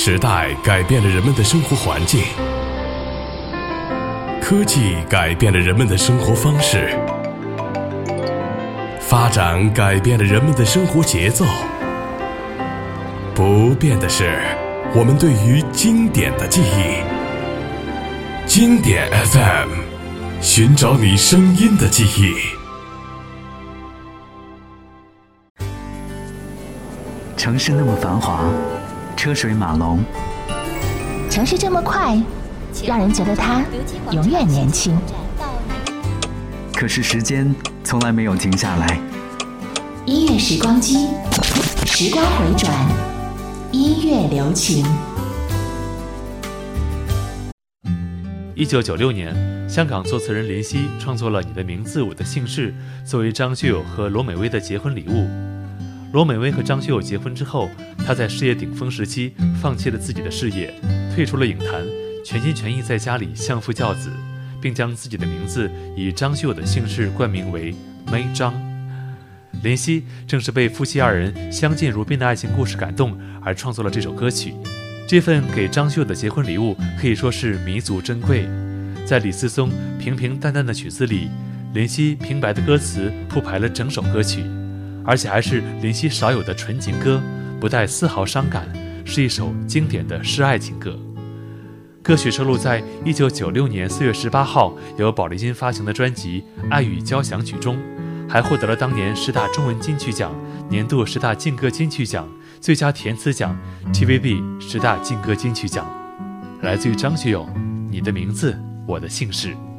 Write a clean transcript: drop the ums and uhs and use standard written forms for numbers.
时代改变了人们的生活环境，科技改变了人们的生活方式，发展改变了人们的生活节奏。不变的是我们对于经典的记忆。经典 FM， 寻找你声音的记忆。 城市那么繁华，车水马龙， 城市这么快，让人觉得它永远年轻。 可是时间从来没有停下来。 音乐时光机，时光回转，音乐留情。 1996年，香港作词人林夕创作了《你的名字我的姓氏》，作为张学友和罗美薇的结婚礼物。罗美薇和张学友结婚之后，她在事业顶峰时期放弃了自己的事业，退出了影坛，全心全意在家里相夫教子，并将自己的名字以张学友的姓氏冠名为梅张。林夕正是被夫妻二人相敬如宾的爱情故事感动而创作了这首歌曲。这份给张学友的结婚礼物可以说是弥足珍贵。在李思松平平淡淡的曲子里，林夕平白的歌词铺排了整首歌曲，而且还是林夕少有的纯情歌，不带丝毫伤感，是一首经典的诗爱情歌。歌曲收录在1996年4月18号由宝丽金发行的专辑《爱与交响曲》中，还获得了当年10大中文金曲奖、年度10大劲歌金曲奖、最佳填词奖、TVB 10大劲歌金曲奖。来自于张学友，《你的名字我的姓氏》。